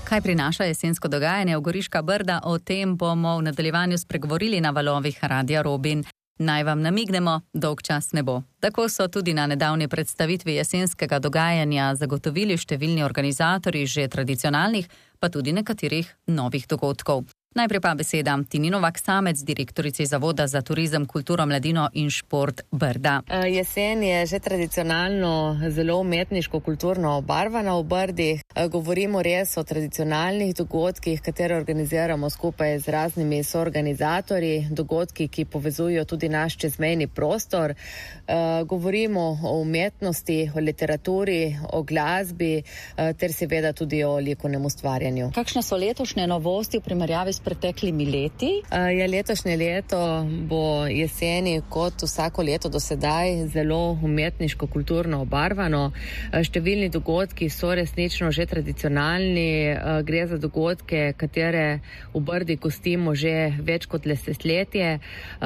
Kaj prinaša jesensko dogajanje v Goriška Brda, o tem bomo v nadaljevanju spregovorili na valovih Radia Robin. Naj vam namignemo, dolg čas ne bo. Tako so tudi na nedavni predstavitvi jesenskega dogajanja zagotovili številni organizatorji že tradicionalnih, pa tudi nekaterih novih dogodkov. Najprej pa beseda Tini Novak Samec, direktorici Zavoda za turizem, kulturo, mladino in šport Brda. Jesen je že tradicionalno zelo umetniško kulturno obarvana v Brdi. Govorimo res o tradicionalnih dogodkih, katere organiziramo skupaj z raznimi soorganizatorji, dogodki, ki povezujo tudi naš čezmejni prostor. Govorimo o umetnosti, o literaturi, o glasbi, ter seveda tudi o likovnem ustvarjanju. Kakšne so letošnje novosti v primerjavi s preteklimi leti? Letošnje leto bo jeseni kot vsako leto do sedaj zelo umetniško kulturno obarvano. Številni dogodki so resnično že tradicionalni. Gre za dogodke, katere v Brdi gostimo že več kot desetletje.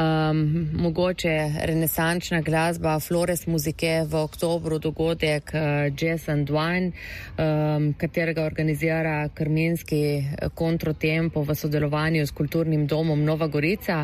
Mogoče renesančna glasba, Flores muzike, v oktobru dogodek Jazz and Wine, katerega organizira Krminski Kontrotempo v sodelovanju s kulturnim domom Nova Gorica.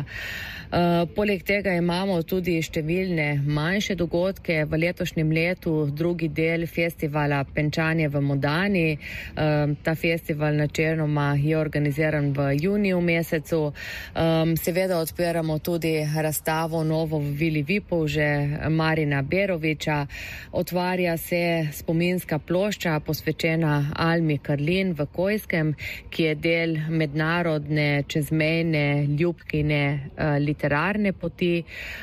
Poleg tega imamo tudi številne manjše dogodke. V letošnjem letu drugi del festivala Penčanje v Modani. Ta festival načeloma je organiziran v juniju mesecu. Seveda odpiramo tudi razstavo novo v Vili Vipavže Marina Beroviča. Otvarja se spominska plošča posvečena Almi Karlin v Kojskem, ki je del mednarodne čezmejne ljubkine literarne poti.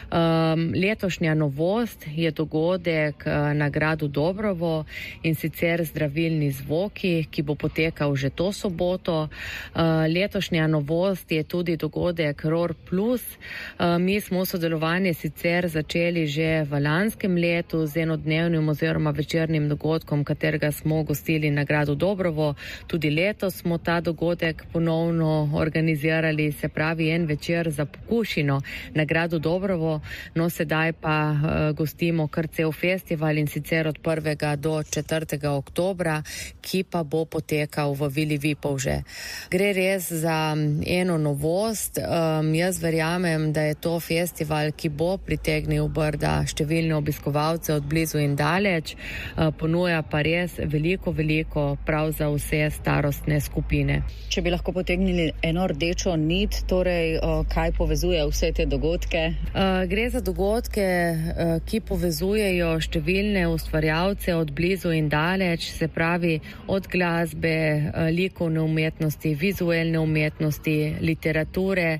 Letošnja novost je dogodek na gradu Dobrovo, in sicer Zdravilni zvoki, ki bo potekal že to soboto. Letošnja novost je tudi dogodek ROR Plus. Mi smo sodelovanje sicer začeli že v lanskem letu z enodnevnim oziroma večernim dogodkom, katerega smo gostili na gradu Dobrovo. Tudi letos smo ta dogodek ponovno organizirali, se pravi en večer za pokušino na gradu Dobrovo. No, sedaj pa gostimo kar cel festival, in sicer od 1. do 4. oktobra, ki pa bo potekal v Vili Vipavže. Gre res za eno novost. Jaz verjamem, da je to festival, ki bo pritegnil Brda številne obiskovalce od blizu in daleč. Ponuja pa res veliko prav za vse starostne skupine. Če bi lahko potegnili eno rdečo nit, torej kaj povezuje vse te dogodke? Gre za dogodke, ki povezujejo številne ustvarjalce od blizu in daleč, se pravi od glasbe, likovne umetnosti, vizualne umetnosti, literature.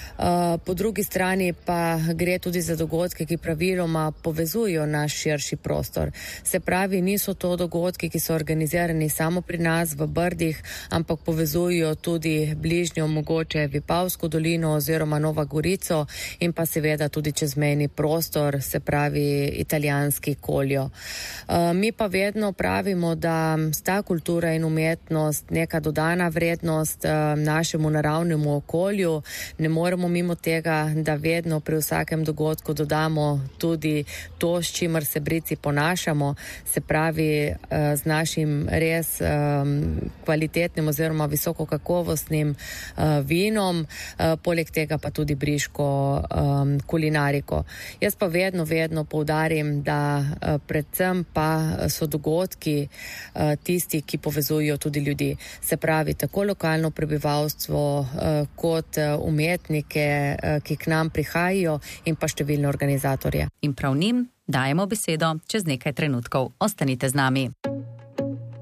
Po drugi strani pa gre tudi za dogodke, ki praviloma povezujo naš širši prostor. Se pravi, niso to dogodki, ki so organizirani samo pri nas v Brdih, ampak povezujo tudi bližnjo, mogoče Vipavsko dolino oziroma Nova Gorico, in pa seveda tudi čezmejni prostor, se pravi italijanski Koljo. Mi pa vedno pravimo, da sta kultura in umetnost neka dodana vrednost našemu naravnemu okolju. Ne moremo mimo tega, da vedno pri vsakem dogodku dodamo tudi to, s čimer se Bridci ponašamo, se pravi z našim res kvalitetnim oziroma visokokakovostnim vinom, poleg tega pa tudi briško kulinariko. Jaz pa vedno poudarim, da predvsem pa so dogodki tisti, ki povezujo tudi ljudi. Se pravi, tako lokalno prebivalstvo kot umetnike, ki k nam prihajajo, in pa številne organizatorje. In prav njim dajemo besedo čez nekaj trenutkov. Ostanite z nami.